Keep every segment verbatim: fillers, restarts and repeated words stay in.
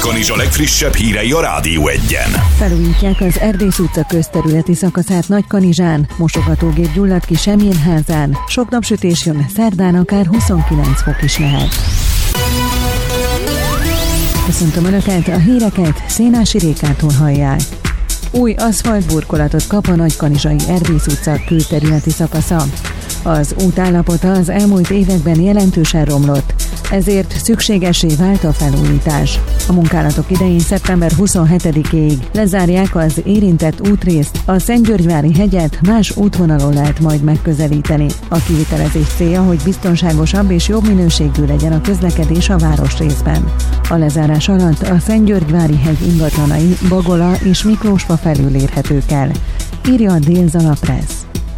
Kanizsa legfrissebb hírei a Rádió Egyen. Felújítják az Erdész utca közterületi szakaszát Nagykanizsán, mosogatógép gyulladt ki Semjénházán, sok napsütés jön, szerdán akár huszonkilenc fok is lehet. Köszöntöm Önöket, a híreket Szénási Rékától hallják. Új aszfaltburkolatot kap a Nagykanizsai Erdész utca külterületi szakasza. Az út állapota az elmúlt években jelentősen romlott, ezért szükségessé vált a felújítás. A munkálatok idején szeptember huszonhetedikéig lezárják az érintett útrészt, a Szentgyörgyvári hegyet más útvonalon lehet majd megközelíteni. A kivitelezés célja, hogy biztonságosabb és jobb minőségű legyen a közlekedés a városrészben. A lezárás alatt a Szentgyörgyvári hegy ingatlanai Bagola és Miklósfa felül érhetők el, írja a Délzala Press.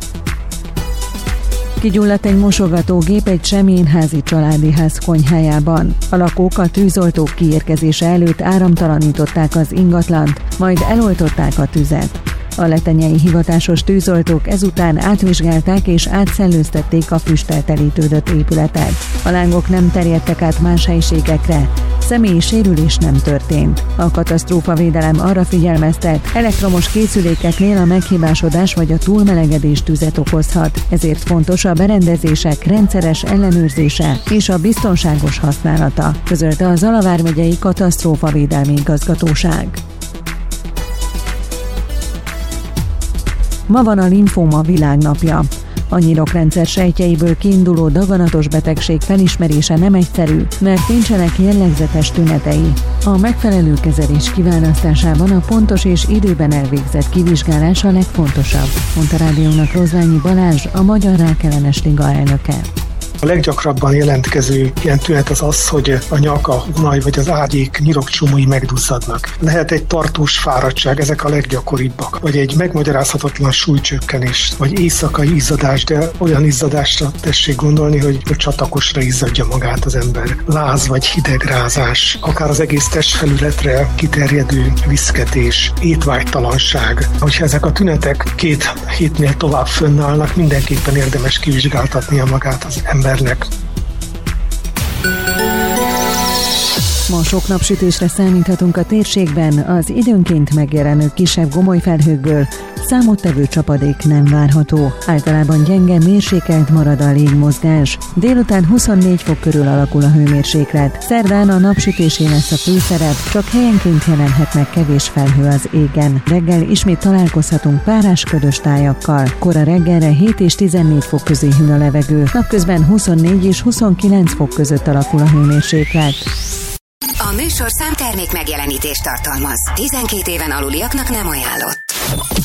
Kigyulladt egy mosogatógép egy semjénházi családi ház konyhájában. A lakók a tűzoltók kiérkezése előtt áramtalanították az ingatlant, majd eloltották a tüzet. A letenyei hivatásos tűzoltók ezután átvizsgálták és átszellőztették a füsttel telítődött épületet. A lángok nem terjedtek át más helyiségekre, személyi sérülés nem történt. A katasztrófavédelem arra figyelmeztet, elektromos készülékeknél a meghibásodás vagy a túlmelegedés tüzet okozhat, ezért fontos a berendezések rendszeres ellenőrzése és a biztonságos használata, közölte a Zala vármegyei katasztrófavédelmi igazgatóság. Ma van a limfóma világnapja. A nyirokrendszer sejtjeiből kiinduló daganatos betegség felismerése nem egyszerű, mert nincsenek jellegzetes tünetei. A megfelelő kezelés kiválasztásában a pontos és időben elvégzett kivizsgálás a legfontosabb, mondta rádiónak Rozványi Balázs, a Magyar Rákellenes Liga elnöke. A leggyakrabban jelentkező ilyen tünet az az, hogy a nyak, a hunaj vagy az ágyék nyirokcsomói megduzzadnak. Lehet egy tartós fáradtság, ezek a leggyakoribbak. Vagy egy megmagyarázhatatlan súlycsökkenés, vagy éjszakai izzadás, de olyan izzadásra tessék gondolni, hogy csatakosra izzadja magát az ember. Láz vagy hidegrázás, akár az egész testfelületre kiterjedő viszketés, étvágytalanság. Hogyha ezek a tünetek két hétnél tovább fönnállnak, mindenképpen érdemes kivizsgáltatnia magát az ember. Ma sok napsütésre számíthatunk a térségben, az időnként megjelenő kisebb gomolyfelhőkből számottevő csapadék nem várható. Általában gyenge, mérsékelt marad a légmozgás. Délután huszonnégy fok körül alakul a hőmérséklet. Szerdán a napsütésé lesz a főszerep, csak helyenként jelenhetnek kevés felhő az égen. Reggel ismét találkozhatunk párás ködös tájakkal. Kora reggelre hét és tizennégy fok közé hűl a levegő. Napközben huszonnégy és huszonkilenc fok között alakul a hőmérséklet. A műsorszám termék megjelenítést tartalmaz. tizenkét éven aluliaknak nem ajánlott.